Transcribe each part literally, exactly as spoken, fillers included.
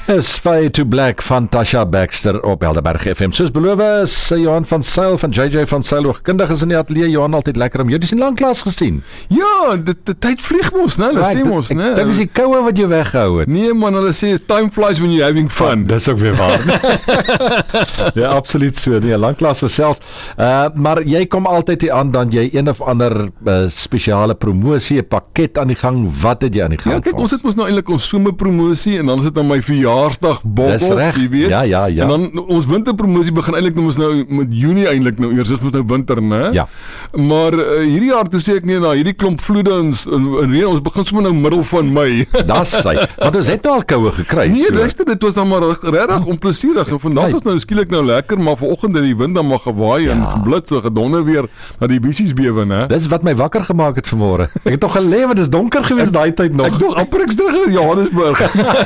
Is Fade to Black van Tasha Baxter op Helderberg F M. Soos beloof is Johan van Zyl van J J van Zyl hoogkundig is in die ateljee. Johan, altyd lekker om jou dis in langklaas gesien. Ja, dit die tyd vlieg mos, né? Hulle Right, sê dit- mos, ek- né? Dit is die koue wat jou weggehou het. Nee man, hulle sê time flies when you're having fun. Dis ook weer waar. Ja, absoluut so. Nee, langklaas selfs. Uh, maar jy kom altyd hier aan dan jy een of ander uh, spesiale promosie, 'n pakket aan die gang. Wat het jy aan die gang? Ja, kyk, vir ons het mos nou eintlik ons somerpromosie en dan is dit nou my verjaarsdag Dis bobbel, reg. jy weet. Ja, ja, ja. En dan ons winterpromosie begin eintlik nou mos nou met Junie eintlik nou eers, dis mos nou winter, né? Ja. Maar uh, hierdie jaar toe sê ek nee, nou hierdie klomp vloede en, en, en reën, ons begin sommer nou middel van Mei. Das sy. Want ons het nou al koue gekry. Nee, so. luister, dit was dan maar regtig onplesierig. En vandag Nee. is nou skielik nou lekker, maar vanoggend het die wind dan maar gewaai en Ja. geblits en gedonder weer dat die bissies bewe, né? Dis wat my wakker gemaak het vanmôre. Ek het nog gelê want dit is donker gewees daai tyd nog. Ek dog amper ek terug in Johannesburg.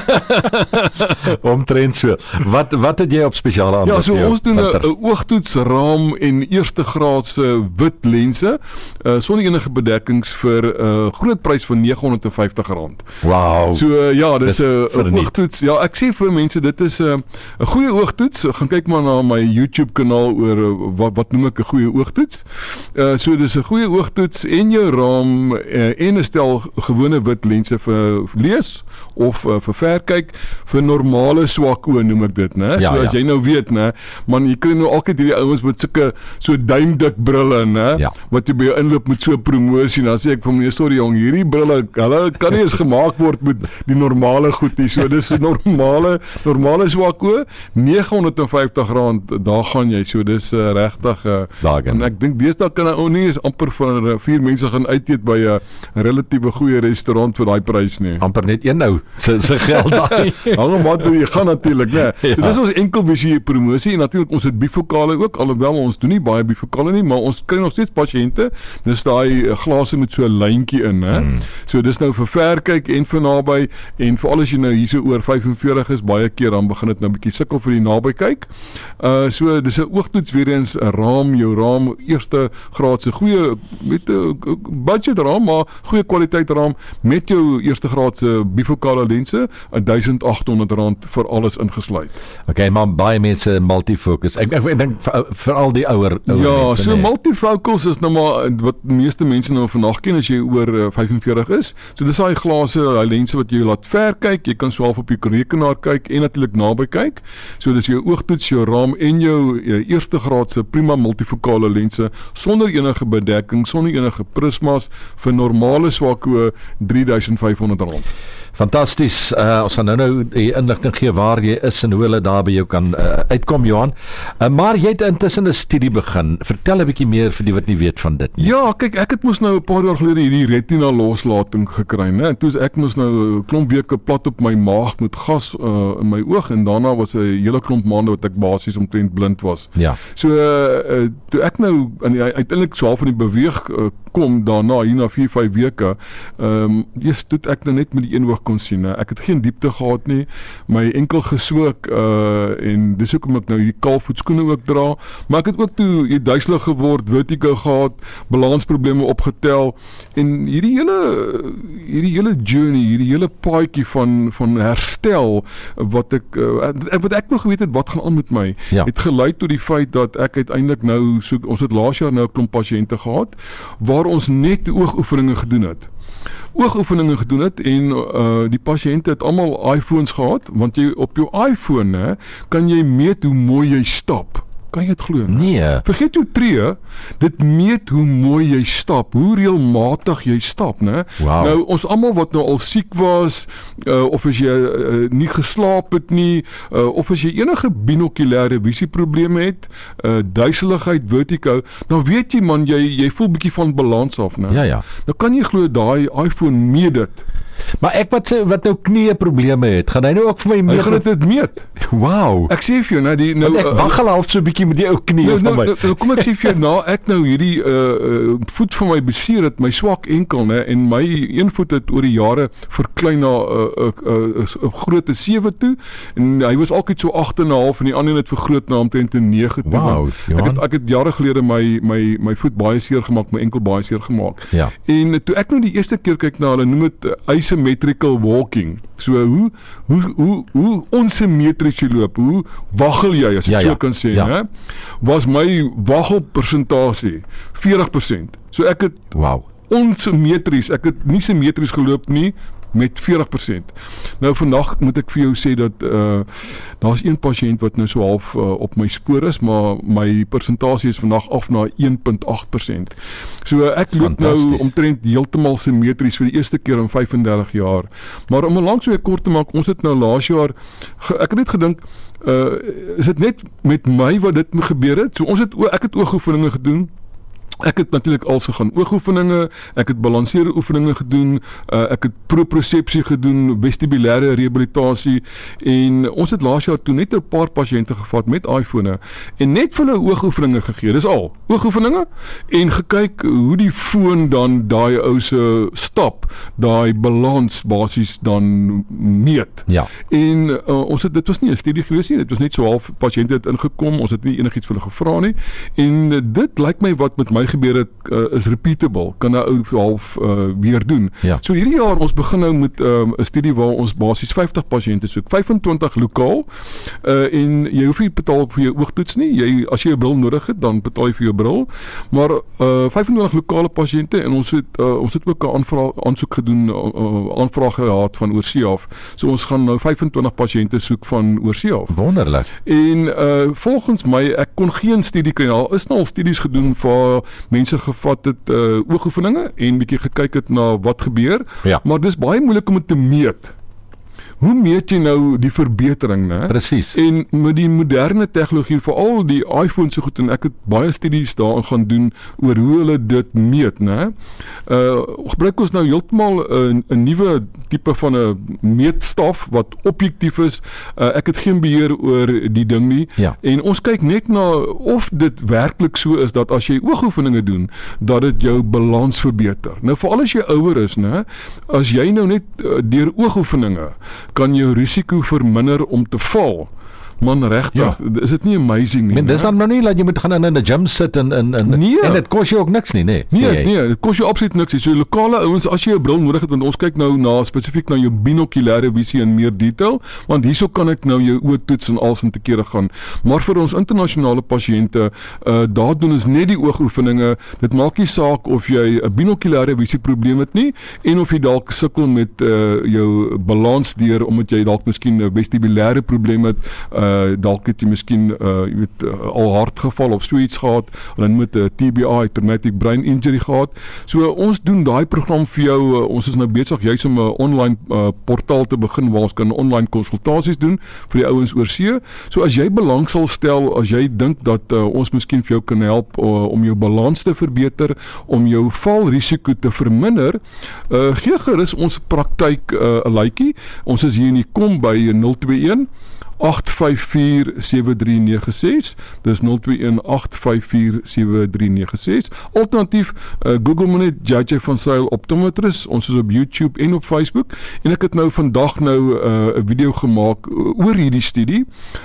Omtrent so. Wat wat het jy op spesiale aanbod? Ja, so vir jou ons doen 'n winter? 'n oogtoets, raam en eerste graadse wit lense, uh, sonder enige bedekkings vir 'n uh, groot prys van nege honderd en vyftig rand. Wow. So uh, ja, dis Dis 'n verniet. oogtoets. Ja, ek sê vir mense dit is 'n uh, 'n goeie oogtoets. Gaan kyk maar na my YouTube kanaal oor uh, wat wat noem ek 'n goeie oogtoets. Uh, so dis 'n goeie oogtoets en jou raam uh, en 'n stel gewone wit lense vir lees of uh, vir verkyk vir normale swak oë noem ek dit, né? Ja, So as ja. jy nou weet, né, man, jy kry nou altyd hierdie ouens met sulke so duimdik brille, né, Ja. wat jy by jou inloop met so 'n promosie, dan sê ek vir meneer, sorry jong, hierdie brille, hulle kan nie eens gemaak word met die normale goed nie. So dis 'n normale normale swak oë, nege honderd en vyftig rand, daar gaan jy. So dis uh, regtig uh, Daar gaan en jy. ek dink deesdae kan ou nie eens amper vir uh, vier mense gaan uit eet by 'n uh, relatiewe goeie restaurant vir daai prys nie. amper net een nou. Se se geld daai. Hang maar toe jy gaan natuurlik, né? Ja. So dis ons enkelvisie promosie en natuurlik ons het bifokale ook, alhoewel ons doen nie baie bifokale nie, maar ons kry nog steeds pasiënte. Dis daai uh, glase met so 'n lyntjie in, hè. Mm. So dis nou vir verkyk en vir naby en veral as jy nou hierso oor vyf en veertig is, baie keer dan begin dit nou 'n bietjie sukkel vir die naby kyk. Uh so dis 'n oogtoets weer eens 'n raam, jou raam, eerste graadse goeie met 'n budget raam, maar goeie kwaliteit raam met jou eerste graadse bifokale lense, duisend agt honderd rand vir alles ingesluit. Okay, maar baie mense multifocus. Ek ek, ek dink vir- veral die ouer ouer Ja, mense, so nee. multifocals is nou maar wat die meeste mense nou vandag ken as jy oor uh, vyf en veertig is. So dis daai glase, daai lense wat jy laat verkyk, jy kan swaalf op jou rekenaar kyk en natuurlik naby kyk. So dis jou oogtoets, jou raam en jou uh, eerste graadse prima multifokale lense sonder enige bedekking, sonder enige prismas vir normale swak oë drie duisend vyf honderd rand. Fantasties. Uh, ons gaan nou nou die inligting gee waar jy is en hoe hulle daar by jou kan uh, uitkom, Johan. Uh, maar jy het intussen 'n studie begin. Vertel 'n bietjie meer vir die wat nie weet van dit nie. Ja, kyk, ek het mos nou 'n paar jaar gelede hierdie retina loslating gekry, né? En toe is ek mos nou 'n klomp weke plat op my maag met gas uh, in my oog en daarna was 'n hele klomp maande wat ek basies omtrent blind was. Ja. So uh, uh, toe ek nou in die, uiteindelik swaar van die beweeg uh, kom daarna hier na vier vyf weke, ehm um, eers toe ek nou net met die een oog kon sien. Né? Ek het geen diepte gehad nie, my enkel geswik uh, en dis hoekom ek nou hierdie kaalvoetskoene ook dra, maar ek het ook toe hier duiselig geword, vertigo gehad, balansprobleme opgetel en hierdie hele hierdie hele journey, hierdie hele paadjie van van herstel wat ek uh, wat ek nog geweet het wat gaan aan met my, Ja. het gelei tot die feit dat ek uiteindelik nou so, ons het laas jaar nou 'n klomp pasiënte gehad waar ons net oogoefeninge gedoen het. Oogoefeninge gedoen het en uh, die pasiënte het almal iPhones gehad, want jy op jou iPhone, hè, kan jy meet hoe mooi jy stap. Kan jy dit glo? Nee. Vergeet jou tree, dit meet hoe mooi jy stap, hoe reëlmatig jy stap, né? Wow. Nou ons almal wat nou al siek was, uh, of as jy uh, nie geslaap het nie, uh, of as jy enige binokulêre visieprobleme het, uh, duiseligheid, vertigo, dan weet jy man, jy jy voel bietjie van balans af, né? Ja, ja. Nou kan jy glo daai iPhone meet dit. Maar ek wat sê wat nou knie probleme het, gaan hy nou ook vir my Hy meet? gaan dit dit meet. Wow. Ek sê vir jou nou die nou Want ek uh, waggel half so 'n bietjie met die ou knie Nou, van nou, my. nou, nou kom ek sê vir jou, na ek nou hierdie uh, uh, voet van my beseer het, my swak enkel, né, en my een voet het oor die jare verklein na 'n uh, uh, uh, uh, grootte sewe toe en hy was altyd so agt en 'n half en die ander het vergroot na omtrent 'n nege toe. Wow, ek Johan. het ek het jare gelede my my my voet baie seer gemaak, my enkel baie seer gemaak. Ja. En toe ek nou die eerste keer kyk na hulle noem dit uh, asymmetrical walking. So hoe hoe hoe hoe onsymmetries jy loop, hoe waggel jy as ek ja, so ja. kan sê, ja. né? Was my waggelpersentasie veertig persent. So ek het Wow. onsymmetries, ek het nie symmetries geloop nie met veertig persent. Nou vandag moet ek vir jou sê dat uh, daar's een pasiënt wat nou so half uh, op my spoor is, maar my persentasie is vandag af na een komma agt persent. So ek loop nou omtrent heeltemal simmetries vir die eerste keer in vyf en dertig jaar. Maar om 'n lang so kort te maak, ons het nou laas jaar ek het net gedink uh, is dit net met my wat dit gebeur het? So ons het ek het oogoefeninge gedoen. Ek het natuurlik al se gaan oogoefeninge, ek het balanseer oefeninge gedoen, uh, ek het propriosepsie gedoen, vestibulêre rehabilitasie en ons het laas jaar toe net 'n paar pasiënte gevat met iPhone en net vir hulle oogoefeninge gegee. Dis al, oogoefeninge en gekyk hoe die foon dan daai ou se stap, daai balans basies dan meet. Ja. En uh, ons het dit was nie 'n studie gewees nie, dit was net so half pasiënte het ingekom, ons het nie enigiets vir hulle gevra nie. En uh, dit lyk my wat met my gebeur het uh, is repeatable, kan nou ou half uh, weer doen. Ja. So hierdie jaar ons begin nou met 'n um, studie waar ons basies vyftig pasiënte soek, vyf en twintig lokaal uh, en jy hoef nie betaal vir jou oogtoets nie. Jy as jy 'n bril nodig het, dan betaal jy vir jou bril. Maar uh, vyf en twintig lokale pasiënte en ons het uh, ons het ook 'n aanvraag aansoek gedoen, uh, uh, aanvraag gehad van oorsee af. So ons gaan nou vyf en twintig pasiënte soek van oorsee af. Wonderlik. En uh, volgens my ek kon geen studie kry. Daar is nou al studies gedoen vir mense gevat het uh, oogoefeninge en bietjie gekyk het na wat gebeur, ja. maar dis baie moeilik om dit te meet. Hoe meet jy nou die verbetering, né? Presies. En met die moderne tegnologie, veral die iPhone so goed en ek het baie studies daarin gaan doen oor hoe hulle dit meet, né? Uh gebruik ons nou heeltemal 'n 'n nuwe tipe van 'n meetstaf wat objektief is. Uh, ek het geen beheer oor die ding nie. Ja. En ons kyk net na of dit werklik so is dat as jy oogoefeninge doen, dat dit jou balans verbeter. Nou veral as jy ouer is, né? As jy nou net uh, deur oogoefeninge kan jou risiko verminder om te val. Man, regtig, ja. Is dit nie amazing nie? Men, dis dan nou nie dat jy moet gaan in 'n gym sit en en en, nee. en dit kos jou ook niks nie, nee. Nee, nee, dit kos jou absoluut niks nie. So lokale ouens, as jy 'n bril nodig het, want ons kyk nou na spesifiek na jou binokulêre visie in meer detail, want hierso kan ek nou jou oë toets en als in te kere gaan. Maar vir ons internasionale pasiënte, uh, daar doen ons net die oogoefeninge. Dit maak nie saak of jy 'n binokulêre visie probleem het nie en of jy dalk sukkel met uh, jou balans deur omdat jy dalk miskien 'n vestibulêre probleem het. Uh, Uh, dalk het jy miskien uh, jy weet, uh, al hard geval of so iets gehad, en dan met 'n uh, T B I, traumatic brain injury gehad. So uh, ons doen daai program vir jou. Uh, ons is nou besig juis om 'n uh, online uh, portaal te begin waar ons kan online konsultasies doen vir die ouens oor see. So as jy belang sal stel, as jy dink dat uh, ons miskien vir jou kan help uh, om jou balans te verbeter, om jou valrisiko te verminder, uh, gee gerus ons praktyk 'n uh, laaitjie. Ons is hier in die kom by nul twee een agt vyf vier sewe drie nege ses. Dis nul twee een agt vyf vier sewe drie nege ses. Alternatief uh, Google my net J J van Sail Optometrist. Ons is op YouTube en op Facebook en ek het nou vandag nou 'n uh, video gemaak oor hierdie studie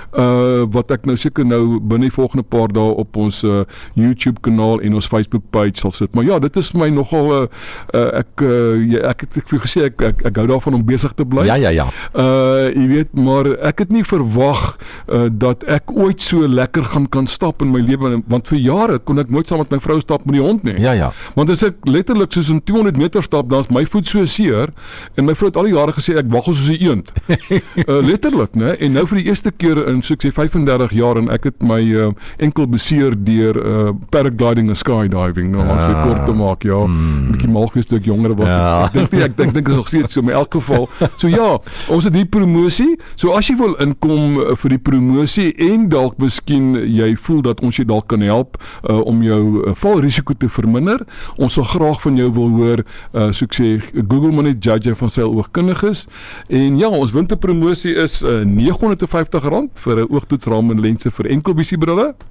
uh, wat ek nou seker nou binne die volgende paar dae op ons uh, YouTube kanaal en ons Facebook page sal sit. Maar ja, dit is my nogal uh, uh, ek uh, ja, ek het ek vir gesê ek, ek ek hou daarvan om besig te bly. Ja ja ja. Uh jy weet, maar ek het nie vir wag uh, dat ek ooit so lekker gaan kan stap in my lewe, want vir jare kon ek nooit saam met my vrou stap met die hond nie. Ja ja. Want as ek letterlik soos 'n tweehonderd meter stap, dan is my voet so seer en my vrou het al die jare gesê ek waggel soos 'n eend. uh, letterlik, né? En nou vir die eerste keer in so ek sê vyf en dertig jaar en ek het my uh, enkel beseer deur uh, paragliding en skydiving, nou om so kort te maak, ja. 'n mm. bietjie mal gewees toe ek jonger was. Ja. Ek dink nie ek dink dink is nog steeds so, maar in elk geval. So ja, ons het hier promosie. So as jy wil inkom vir die promosie en dalk miskien jy voel dat ons jou dalk kan help uh, om jou uh, valrisiko te verminder. Ons sal graag van jou wil hoor, uh, so ek sê Google my net J J van Sail oogkundiges. En ja, ons winterpromosie is uh, nege honderd vyftig rand vir 'n oogtoetsraam en lense vir enkelvisiebrille.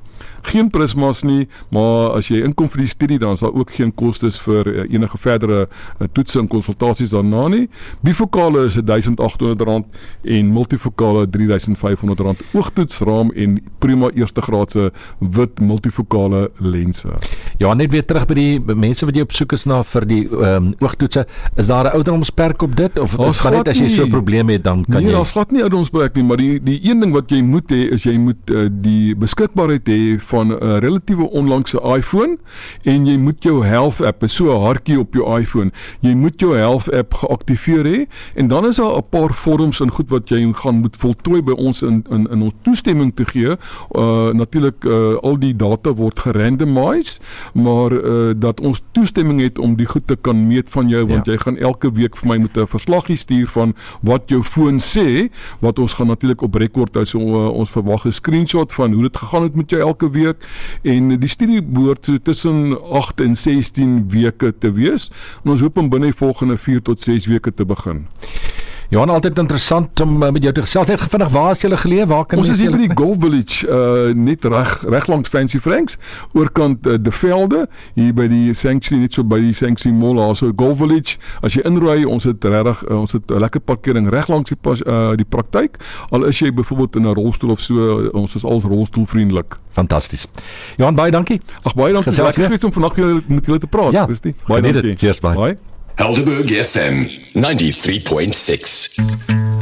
geen prismas nie, maar as jy inkom vir die studie, dan is daar ook geen kostes vir uh, enige verdere uh, toetse en konsultasies daarna nie. Bifokale is duisend agt honderd rand en multifokale drie duisend vyf honderd rand. Oogtoets, raam en prima eerste graadse wit multifokale lense. Ja, net weer terug by die mense wat jy op soek is na vir die um, oogtoetse, is daar 'n ouderdomsperk op dit of is maar net as jy so 'n probleem het dan kan nee, jy? Nee, daar's glad nie ouderdomsperk nie, maar die die een ding wat jy moet hê is jy moet uh, die beskikbaarheid hê van 'n uh, relatiewe onlangse iPhone en jy moet jou Health app, is so 'n hartjie op jou iPhone. Jy moet jou Health app geaktiveer hê en dan is daar 'n paar vorms en goed wat jy gaan moet voltooi by ons in in in ons toestemming te gee. Uh, natuurlik uh, al die data word gerandomiseer, maar uh, dat ons toestemming het om die goed te kan meet van jou, want ja. jy gaan elke week vir my moet 'n verslaggie stuur van wat jou foon sê, wat ons gaan natuurlik op rekord hou. So uh, ons verwag 'n screenshot van hoe dit gegaan het met jou elke week en die studie behoort so tussen agt en sestien weke te wees. En ons hoop om binne die volgende vier tot ses weke te begin. Johan, altyd interessant om uh, met jou te gesels. Net vinnig, waar is julle geleë? Waar kan ons is hier by die jylle... Golf Village, uh, net reg reg langs Fancy Franks, oorkant uh, De Velde, hier by die Sanctuary, net so by die Sanctuary Mall, daar so Golf Village. As jy inry, ons het regtig uh, ons het 'n lekker parkering reg langs die pas, uh, die praktyk. Al is jy byvoorbeeld in 'n rolstoel of so, uh, ons is als rolstoelvriendelik. Fantasties. Johan, baie dankie. Ag baie dankie. Lekker gewees om vandag met julle te praat. Ja, Rusty. Baie dankie. Cheers, bye. Bye. Helderberg F M ninety-three point six.